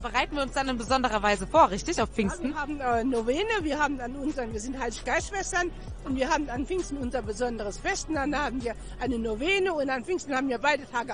Bereiten wir uns dann in besonderer Weise vor, richtig, auf Pfingsten? Wir haben Novene, wir sind Heilig-Geist-Schwestern und wir haben an Pfingsten unser besonderes Fest und dann haben wir eine Novene und an Pfingsten haben wir beide Tage